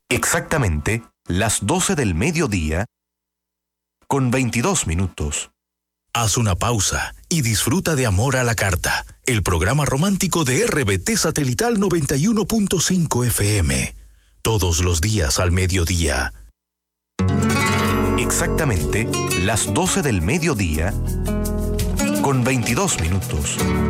Exactamente las 12 del mediodía, con 22 minutos. Haz una pausa y disfruta de Amor a la Carta, el programa romántico de RBT Satelital 91.5 FM. Todos los días al mediodía. Exactamente las 12 del mediodía, con 22 minutos.